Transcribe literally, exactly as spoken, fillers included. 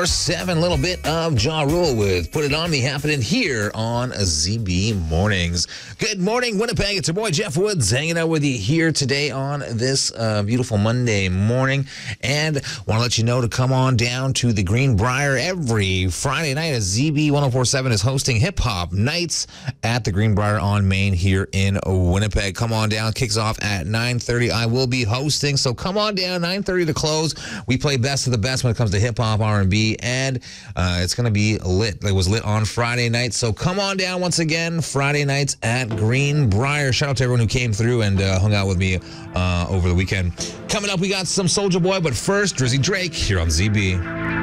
Seven, little bit of Ja Rule with Put It On Me happening here on Z B Mornings. Good morning, Winnipeg. It's your boy Jeff Woods hanging out with you here today on this uh, beautiful Monday morning. And want to let you know to come on down to the Greenbrier every Friday night as Z B one oh four point seven is hosting Hip Hop Nights at the Greenbrier on Main here in Winnipeg. Come on down. Kicks off at nine thirty. I will be hosting, so come on down. nine thirty to close. We play best of the best when it comes to hip hop, R and B. And uh, it's going to be lit. It was lit on Friday night. So come on down once again, Friday nights at Greenbrier. Shout out to everyone who came through and uh, hung out with me uh, over the weekend. Coming up, we got some Soulja Boy, but first, Drizzy Drake here on Z B.